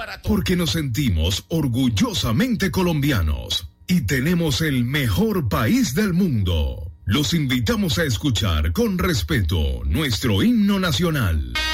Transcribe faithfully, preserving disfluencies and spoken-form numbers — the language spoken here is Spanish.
barato. Porque nos sentimos orgullosamente colombianos y tenemos el mejor país del mundo. Los invitamos a escuchar con respeto nuestro himno nacional.